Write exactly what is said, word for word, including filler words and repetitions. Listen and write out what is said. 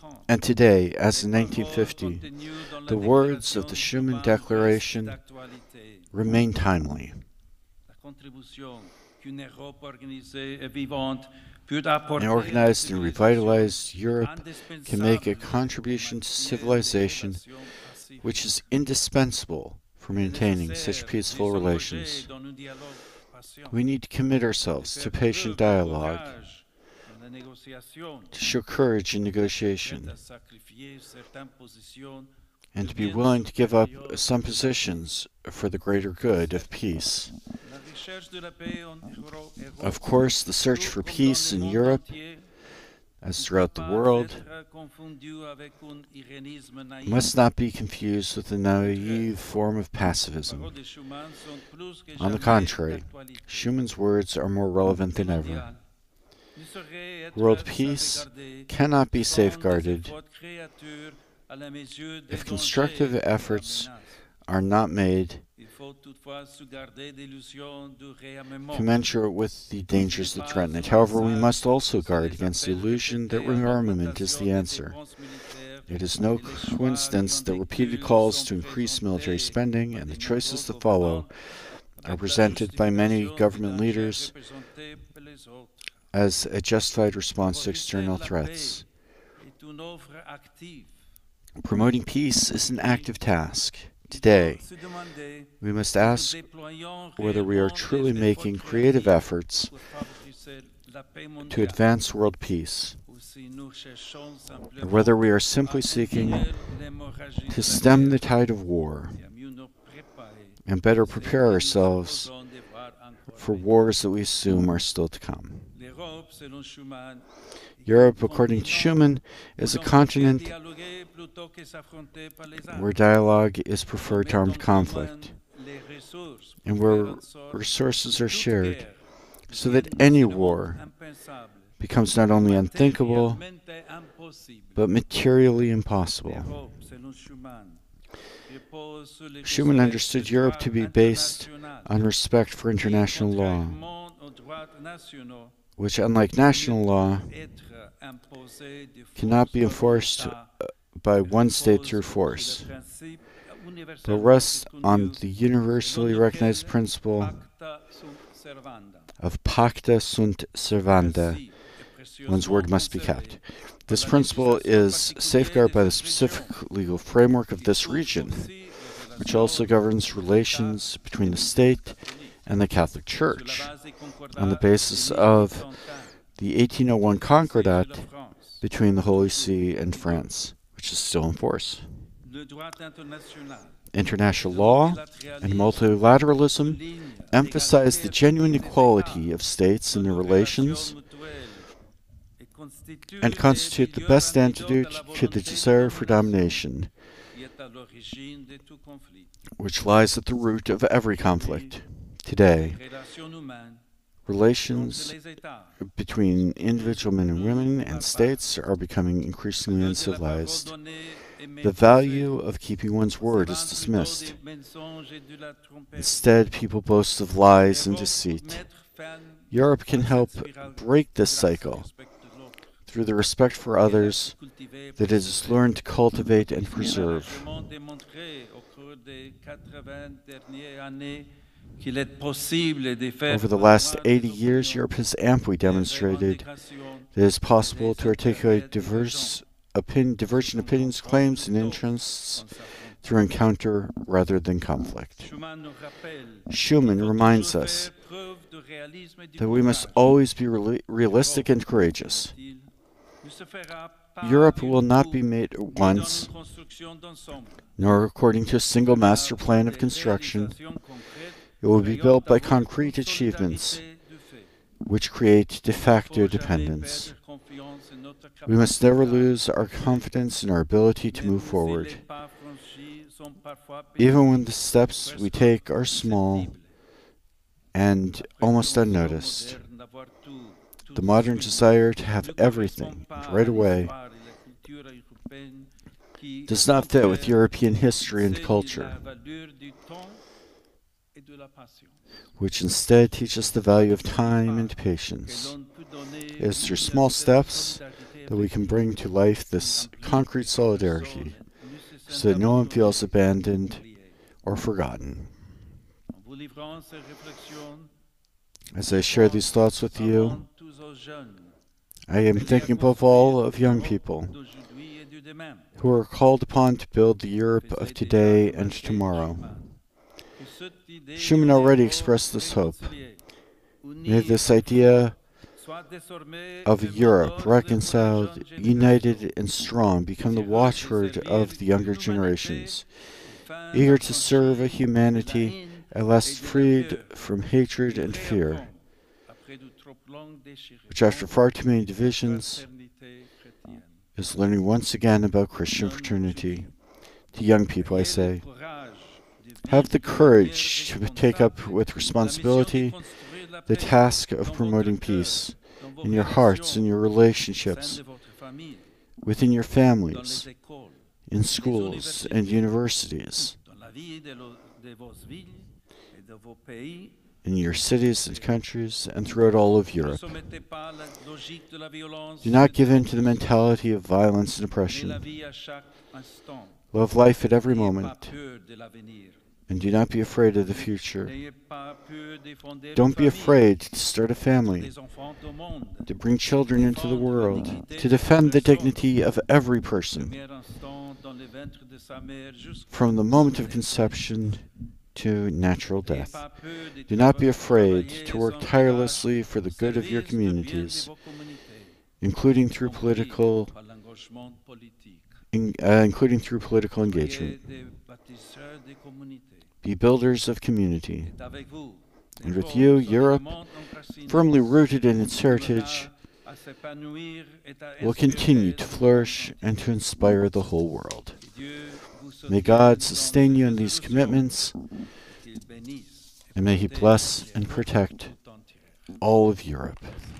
And today, as in nineteen fifty, the words of the Schuman Declaration remain timely. An organized and revitalized Europe can make a contribution to civilization which is indispensable for maintaining such peaceful relations. We need to commit ourselves to patient dialogue, to show courage in negotiation, and to be willing to give up some positions for the greater good of peace. Of course, the search for peace in Europe, as throughout the world, must not be confused with a naive form of pacifism. On the contrary, Schuman's words are more relevant than ever. World peace cannot be safeguarded if constructive efforts are not made commensurate with the dangers that threaten it. However, we must also guard against the illusion that rearmament is the answer. It is no coincidence that repeated calls to increase military spending and the choices that follow are presented by many government leaders as a justified response to external threats. Promoting peace is an active task. Today, we must ask whether we are truly making creative efforts to advance world peace, or whether we are simply seeking to stem the tide of war and better prepare ourselves for wars that we assume are still to come. Europe, according to Schuman, is a continent where dialogue is preferred to armed conflict, and where resources are shared, so that any war becomes not only unthinkable, but materially impossible. Schuman understood Europe to be based on respect for international law, which, unlike national law, cannot be enforced by one state through force, but rests on the universally recognized principle of pacta sunt servanda. One's word must be kept. This principle is safeguarded by the specific legal framework of this region, which also governs relations between the state and the Catholic Church on the basis of the eighteen oh one Concordat between the Holy See and France, which is still in force. International law and multilateralism emphasize the genuine equality of states in their relations and constitute the best antidote to the desire for domination, which lies at the root of every conflict. Today, relations between individual men and women and states are becoming increasingly uncivilized. The value of keeping one's word is dismissed. Instead, people boast of lies and deceit. Europe can help break this cycle through the respect for others that it has learned to cultivate and preserve. Over the last eighty years, Europe has amply demonstrated that it is possible to articulate diverse opin- divergent opinions, claims, and interests through encounter rather than conflict. Schuman reminds us that we must always be re- realistic and courageous. Europe will not be made at once, nor according to a single master plan of construction. It will be built by concrete achievements, which create de facto dependence. We must never lose our confidence in our ability to move forward, even when the steps we take are small and almost unnoticed. The modern desire to have everything right away does not fit with European history and culture, which instead teaches the value of time and patience. It is through small steps that we can bring to life this concrete solidarity so that no one feels abandoned or forgotten. As I share these thoughts with you, I am thinking above all of young people who are called upon to build the Europe of today and tomorrow. Schuman already expressed this hope. May this idea of a Europe reconciled, united, and strong become the watchword of the younger generations, eager to serve a humanity at last freed from hatred and fear, which after far too many divisions is learning once again about Christian fraternity. To young people, I say, have the courage to take up with responsibility the task of promoting peace in your hearts and your relationships, within your families, in schools and universities, in your cities and countries, and throughout all of Europe. Do not give in to the mentality of violence and oppression. Love life at every moment, and do not be afraid of the future. Don't be afraid to start a family, to bring children into the world, to defend the dignity of every person, from the moment of conception to natural death. Do not be afraid to work tirelessly for the good of your communities, including through political, in, uh, including through political engagement. Be builders of community. And with you, Europe, firmly rooted in its heritage, will continue to flourish and to inspire the whole world. May God sustain you in these commitments, and may He bless and protect all of Europe.